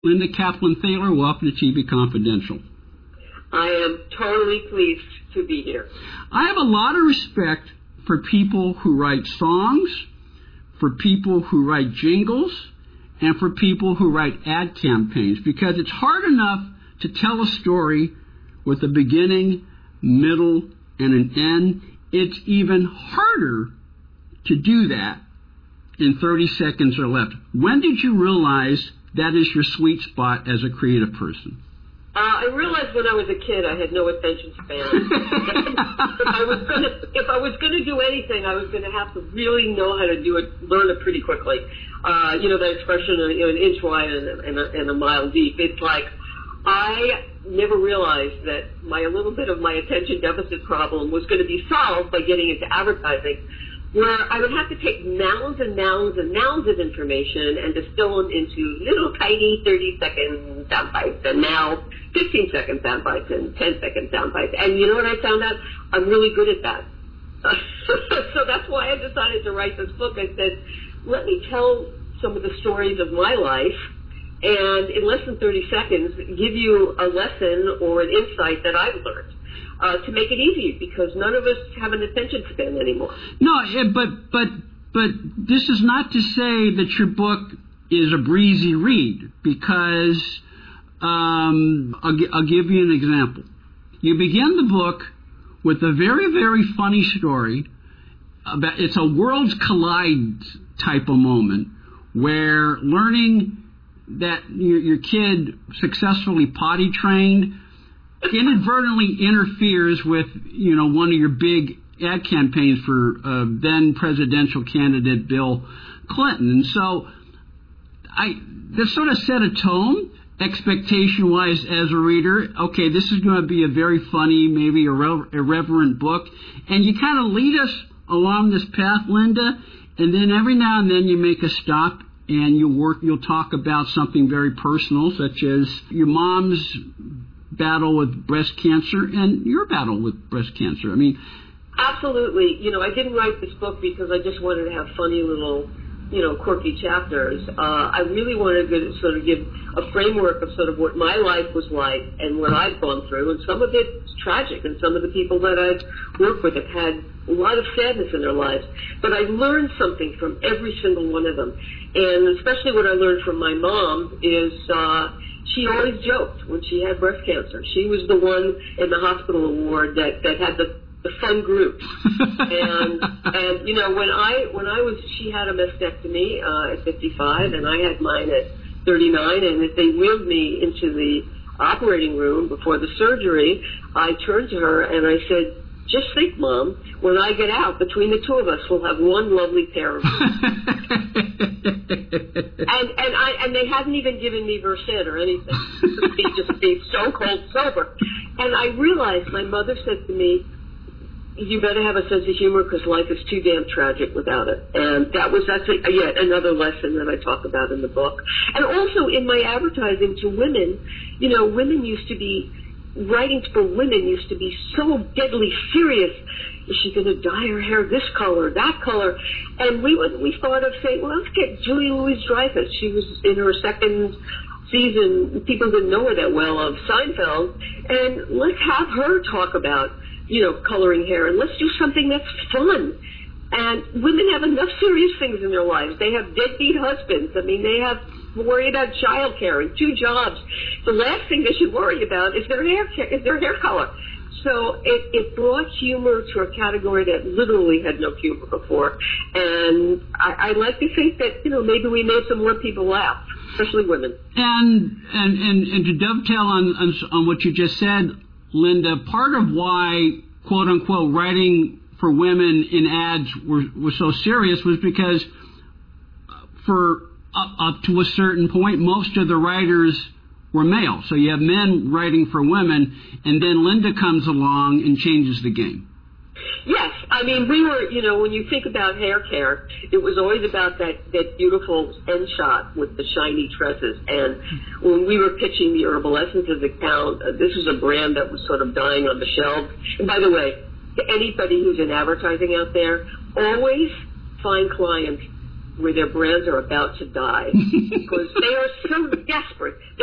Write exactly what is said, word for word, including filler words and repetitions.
Linda Kaplan-Thaler, welcome to T V Confidential. I am totally pleased to be here. I have a lot of respect for people who write songs, for people who write jingles, and for people who write ad campaigns, because it's hard enough to tell a story with a beginning, middle, and an end. It's even harder to do that in thirty seconds or less. When did you realize that is your sweet spot as a creative person? Uh, I realized when I was a kid I had no attention span. if I was going to, if I was going to do anything, I was going to have to really know how to do it, learn it pretty quickly. Uh, you know that expression, uh, you know, an inch wide and a, and, a, and a mile deep. It's like I never realized that my a little bit of my attention deficit problem was going to be solved by getting into advertising, where I would have to take mounds and mounds and mounds of information and distill them into little tiny thirty-second sound bites, and now fifteen-second sound bites and ten-second sound bites. And you know what I found out? I'm really good at that. So that's why I decided to write this book. I said, let me tell some of the stories of my life, and in less than thirty seconds, give you a lesson or an insight that I've learned. Uh, to make it easy, because none of us have an attention span anymore. No, but but but this is not to say that your book is a breezy read, because um, I'll, I'll give you an example. You begin the book with a very, very funny story about, it's a worlds collide type of moment, where learning that your, your kid successfully potty trained inadvertently interferes with, you know, one of your big ad campaigns for uh, then presidential candidate Bill Clinton. And so I this sort of set a tone, expectation-wise, as a reader. Okay, this is going to be a very funny, maybe irre- irreverent book. And you kind of lead us along this path, Linda, and then every now and then you make a stop and you work, you'll talk about something very personal, such as your mom's battle with breast cancer and your battle with breast cancer. I mean, absolutely. You know, I didn't write this book because I just wanted to have funny little, you know, quirky chapters. Uh, I really wanted to sort of give a framework of sort of what my life was like and what I've gone through, and some of it's tragic, and some of the people that I've worked with have had a lot of sadness in their lives. But I learned something from every single one of them, and especially what I learned from my mom is uh, she always joked when she had breast cancer. She was the one in the hospital ward that, that had the, the fun groups. and, and, you know, when I, when I was, she had a mastectomy uh, at fifty-five, and I had mine at thirty-nine, and if they wheeled me into the operating room before the surgery, I turned to her and I said, just think, Mom, when I get out, between the two of us, we'll have one lovely pair of And and I and they hadn't even given me Versed or anything. Be just be so cold sober. And I realized my mother said to me, "You better have a sense of humor because life is too damn tragic without it." And that was that's a, yet another lesson that I talk about in the book. And also in my advertising to women, you know, women used to be writing for women used to be so deadly serious. Is she going to dye her hair this color, that color? And we would, we thought of saying, well, let's get Julie Louis-Dreyfus. She was in her second season. People didn't know her that well of Seinfeld. And let's have her talk about, you know, coloring hair. And let's do something that's fun. And women have enough serious things in their lives. They have deadbeat husbands. I mean, they have to worry about child care and two jobs. The last thing they should worry about is their hair, is their hair color. So it, it brought humor to a category that literally had no humor before. And I, I like to think that, you know, maybe we made some more people laugh, especially women. And and, and, and to dovetail on, on on what you just said, Linda, part of why, quote unquote, writing for women in ads were, was so serious was because for up, up to a certain point, most of the writers were male. So you have men writing for women, and then Linda comes along and changes the game. Yes. I mean, we were, you know, when you think about hair care, it was always about that, that beautiful end shot with the shiny tresses. And when we were pitching the Herbal Essences account, uh, this was a brand that was sort of dying on the shelves. And by the way, to anybody who's in advertising out there, always find clients where their brands are about to die because they are so desperate.